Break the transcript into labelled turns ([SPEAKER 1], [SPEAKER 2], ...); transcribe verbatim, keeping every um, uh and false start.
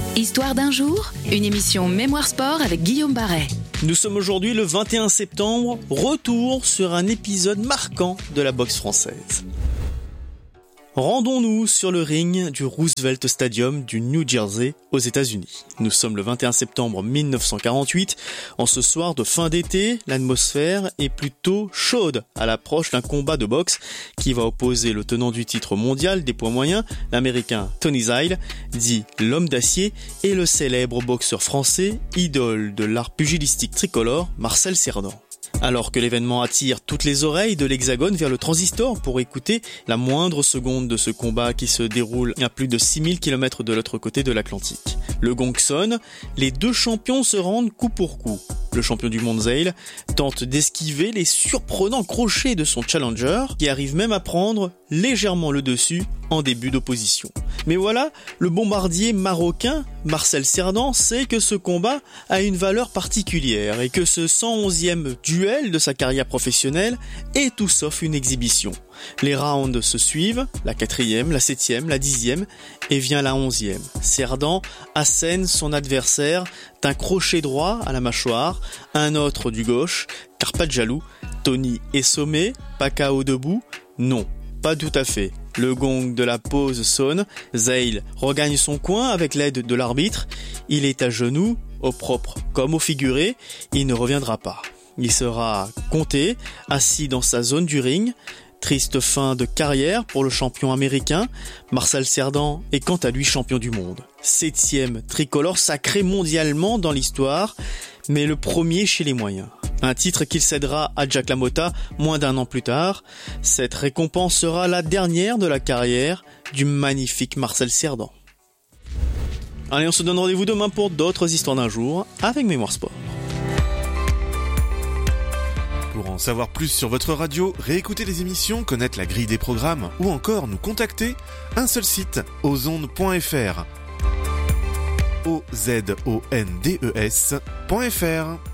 [SPEAKER 1] Histoire d'un jour, une émission Mémoire Sport avec Guillaume Barret.
[SPEAKER 2] Nous sommes aujourd'hui le vingt et un septembre, retour sur un épisode marquant de la boxe française. Rendons-nous sur le ring du Roosevelt Stadium du New Jersey aux États-Unis. Nous sommes le vingt et un septembre mille neuf cent quarante-huit. En ce soir de fin d'été, l'atmosphère est plutôt chaude à l'approche d'un combat de boxe qui va opposer le tenant du titre mondial des poids moyens, l'américain Tony Zile, dit l'homme d'acier, et le célèbre boxeur français, idole de l'art pugilistique tricolore, Marcel Cerdan. Alors que l'événement attire toutes les oreilles de l'Hexagone vers le transistor pour écouter la moindre seconde de ce combat qui se déroule à plus de six mille kilomètres de l'autre côté de l'Atlantique. Le gong sonne, les deux champions se rendent coup pour coup. Le champion du monde Zale tente d'esquiver les surprenants crochets de son challenger qui arrive même à prendre légèrement le dessus en début d'opposition. Mais voilà, le bombardier marocain Marcel Cerdan sait que ce combat a une valeur particulière et que ce cent onzième duel de sa carrière professionnelle est tout sauf une exhibition. Les rounds se suivent, la quatrième, la septième, la dixième et vient la onzième. Cerdan assène son adversaire d'un crochet droit à la mâchoire, un autre du gauche, car pas de jaloux. Tony est sommé, pas K O debout, non, pas tout à fait. Le gong de la pause sonne, Zale regagne son coin avec l'aide de l'arbitre, il est à genoux, au propre comme au figuré, il ne reviendra pas. Il sera compté, assis dans sa zone du ring. Triste fin de carrière pour le champion américain. Marcel Cerdan est quant à lui champion du monde. Septième tricolore sacré mondialement dans l'histoire, mais le premier chez les moyens. Un titre qu'il cédera à Jack LaMotta moins d'un an plus tard. Cette récompense sera la dernière de la carrière du magnifique Marcel Cerdan. Allez, on se donne rendez-vous demain pour d'autres histoires d'un jour avec Mémoire Sport.
[SPEAKER 3] Pour en savoir plus sur votre radio, réécouter les émissions, connaître la grille des programmes ou encore nous contacter, un seul site, ozondes point f r. O Z O N D E S point F R.